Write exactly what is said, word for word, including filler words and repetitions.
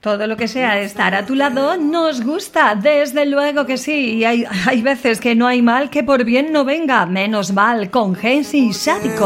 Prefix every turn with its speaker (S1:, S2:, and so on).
S1: Todo lo que sea estar a tu lado nos gusta, desde luego que sí. Y hay, hay veces que no hay mal que por bien no venga. Menos mal con Gensi Sádico.